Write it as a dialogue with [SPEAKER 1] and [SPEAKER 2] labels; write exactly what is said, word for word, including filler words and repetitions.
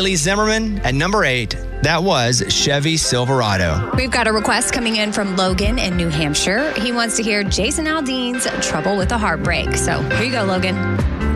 [SPEAKER 1] Haley Zimmerman. At number eight, that was Chevy Silverado.
[SPEAKER 2] We've got a request coming in from Logan in New Hampshire. He wants to hear Jason Aldean's Trouble with a Heartbreak. So here you go, Logan.